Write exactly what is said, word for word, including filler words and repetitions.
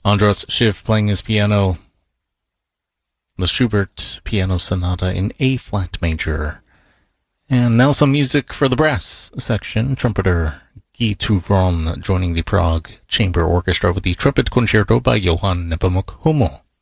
Andras Schiff playing his piano. The Schubert Piano Sonata in A-flat major. And now some music for the brass section. Trumpeter Guy Touvron joining the Prague Chamber Orchestra with the Trumpet Concerto by Johann Nepomuk Hummel.